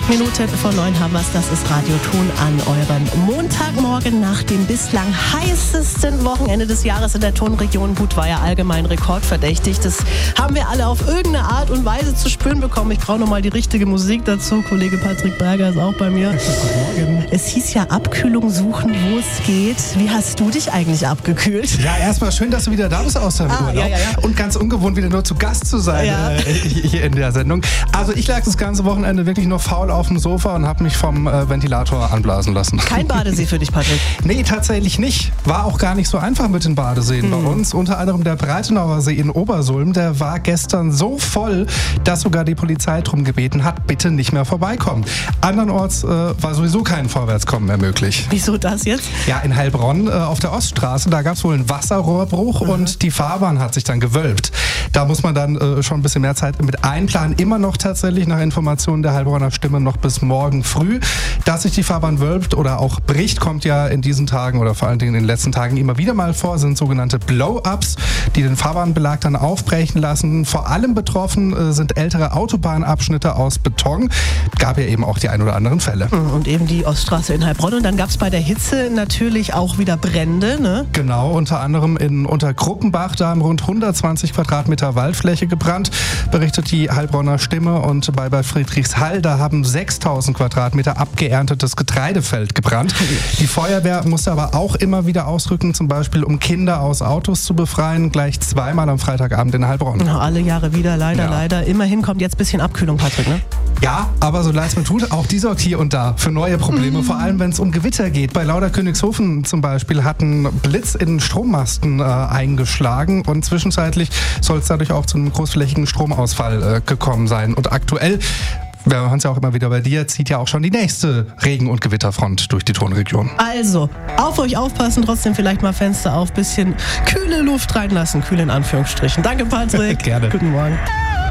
Minuten vor 9 haben wir's. Das ist Radio Ton an eurem Montagmorgen nach dem bislang heißesten Wochenende des Jahres in der Tonregion. Gut, war ja allgemein rekordverdächtig. Das haben wir alle auf irgendeine Art und Weise zu spüren bekommen. Ich brauche nochmal die richtige Musik dazu. Kollege Patrick Berger ist auch bei mir. Es hieß ja Abkühlung suchen, wo es geht. Wie hast du dich eigentlich abgekühlt? Ja, erstmal schön, dass du wieder da bist aus deinem Urlaub. Ja. Und ganz ungewohnt, wieder nur zu Gast zu sein hier in der Sendung. Also ich lag das ganze Wochenende wirklich nur faul auf dem Sofa und habe mich vom Ventilator anblasen lassen. Kein Badesee für dich, Patrick? Nee, tatsächlich nicht. War auch gar nicht so einfach mit den Badeseen bei uns. Unter anderem der Breitenauer See in Obersulm, der war gestern so voll, dass sogar die Polizei drum gebeten hat, bitte nicht mehr vorbeikommen. Andernorts war sowieso kein Vorwärtskommen mehr möglich. Wieso das jetzt? Ja, in Heilbronn auf der Oststraße, da gab es wohl einen Wasserrohrbruch und die Fahrbahn hat sich dann gewölbt. Da muss man dann schon ein bisschen mehr Zeit mit einplanen. Immer noch tatsächlich nach Informationen der Heilbronner Stimme noch bis morgen früh. Dass sich die Fahrbahn wölbt oder auch bricht, kommt ja in diesen Tagen oder vor allen Dingen in den letzten Tagen immer wieder mal vor, sind sogenannte Blow-Ups, die den Fahrbahnbelag dann aufbrechen lassen. Vor allem betroffen sind ältere Autobahnabschnitte aus Beton. Gab ja eben auch die ein oder anderen Fälle. Und eben die Oststraße in Heilbronn. Und dann gab es bei der Hitze natürlich auch wieder Brände, ne? Genau, unter anderem in Untergruppenbach, da haben rund 120 Quadratmeter Waldfläche gebrannt, berichtet die Heilbronner Stimme. Und bei Friedrichshall, da haben 6000 Quadratmeter abgeerntetes Getreidefeld gebrannt. Die Feuerwehr musste aber auch immer wieder ausrücken, zum Beispiel um Kinder aus Autos zu befreien, gleich zweimal am Freitagabend in Heilbronn. Alle Jahre wieder, leider. Immerhin kommt jetzt ein bisschen Abkühlung, Patrick, ne? Ja, aber so leid es mir tut, auch die sorgt hier und da für neue Probleme, vor allem wenn es um Gewitter geht. Bei Lauderkönigshofen zum Beispiel hat ein Blitz in Strommasten eingeschlagen und zwischenzeitlich soll es dadurch auch zu einem großflächigen Stromausfall gekommen sein. Und aktuell, wir hören es ja auch immer wieder bei dir, zieht ja auch schon die nächste Regen- und Gewitterfront durch die Tonregion. Also, auf euch aufpassen, trotzdem vielleicht mal Fenster auf, bisschen kühle Luft reinlassen, kühl in Anführungsstrichen. Danke, Patrick. Gerne. Guten Morgen.